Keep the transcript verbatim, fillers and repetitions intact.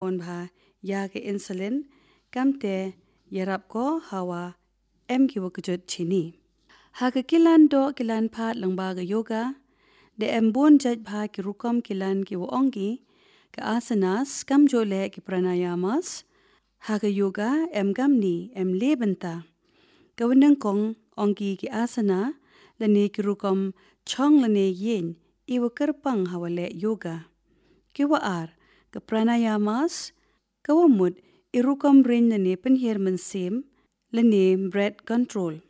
kon bha ya ke insulin kamte yarap ko hawa em ki wakjut chini ha ke kilan do kilan pha langba ga yoga de em bon jaj bha ki rukom kilan ki wo ongi ka asanas kam jole ki pranayamas ha ke yoga em gamni em lebenta kawenang kong ongi ki asana lani ki rukom chong lani yin iwa kerpang hawale yoga kiwa ar ka pranayamas kawamut irukom rin lani penher mensim lani breath control